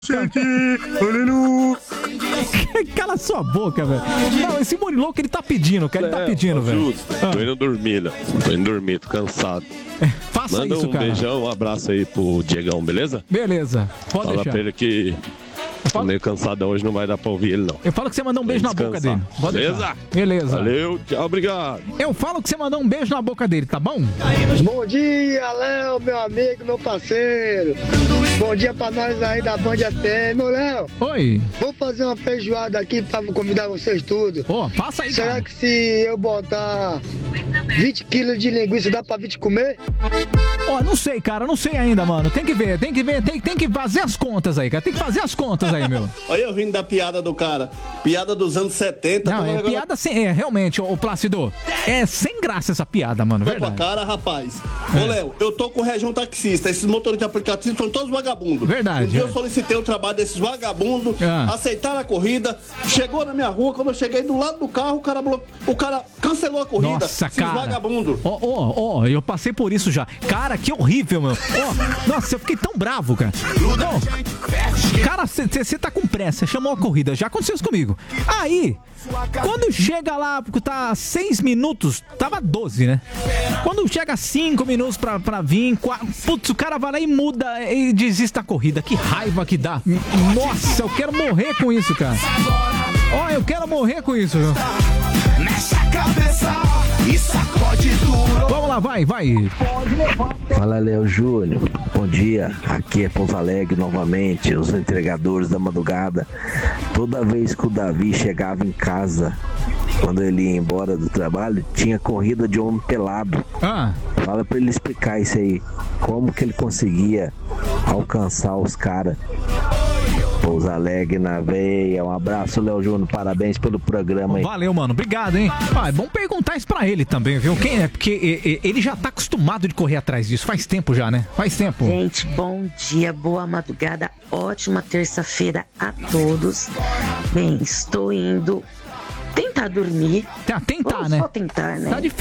Cala sua boca, velho. Não, esse Murilouco, ele tá pedindo, cara. Ele tá pedindo, velho. Tô indo dormir, né? Tô indo dormir, tô cansado. Faça Manda isso, um cara. beijão, um abraço aí pro Diegão, beleza? Beleza, pode Fala deixar. pra ele que tô meio cansadão hoje, não vai dar pra ouvir ele, não. Eu falo que você mandou um beijo na boca Descansar. dele. Pode Beleza? deixar. Beleza. Valeu, tchau, obrigado. Eu falo que você mandou um beijo na boca dele, tá bom? Bom dia, Léo, meu amigo, meu parceiro. Bom dia pra nós aí da Band FM. Meu Léo, Oi. vou fazer uma feijoada aqui pra convidar vocês tudo. Ô, passa aí, Será cara. que se eu botar 20 quilos de linguiça dá pra 20 comer? Ó, não sei, cara, não sei ainda, mano. Tem que ver, tem que fazer as contas aí, cara. Tem que fazer as contas aí, meu. Olha eu rindo da piada do cara. Piada dos anos 70. Não, como é agora- piada sem. É, realmente, ô Plácido. É sem graça essa piada, mano. Vai pra Verdade. cara, rapaz. Ô, Léo, eu tô com o Região Taxista. Esses motoristas de aplicativo são todos vagabundos. Verdade, Um dia é. eu solicitei o trabalho desses vagabundos, Ah. aceitaram a corrida, chegou na minha rua, quando eu cheguei do lado do carro, o cara cancelou a corrida. Nossa, esses cara. vagabundos. Ó, eu passei por isso já. Cara, que horrível, meu. Ó, nossa, eu fiquei tão bravo, cara. Ó, cara, você tá com pressa, chamou a corrida, já aconteceu isso comigo. Aí, quando chega lá, porque tá 6 minutos, tava 12, né? Quando chega 5 minutos pra vir, putz, o cara vai lá e muda e desiste da corrida. Que raiva que dá. Nossa, eu quero morrer com isso, cara. Ó, eu quero morrer com isso, viu? Mexe a cabeça e sacode duro. Vamos lá, vai. Fala, Léo Júnior. Bom dia. Aqui é Pouso Alegre novamente, os entregadores da madrugada. Toda vez que o Davi chegava em casa, quando ele ia embora do trabalho, tinha corrida de homem pelado. Fala pra ele explicar isso aí. Como que ele conseguia alcançar os caras. Pouso Alegre na veia. Um abraço, Léo Júnior. Parabéns pelo programa aí. Valeu, mano. Obrigado, hein? Ah, é bom perguntar isso pra ele também, viu? Quem é? Porque ele já tá acostumado de correr atrás disso. Faz tempo já, né? Faz tempo. Gente, bom dia, boa madrugada, ótima terça-feira a todos. Bem, estou indo tentar dormir. Tentar, Vamos né? só tentar, né? Tá difícil.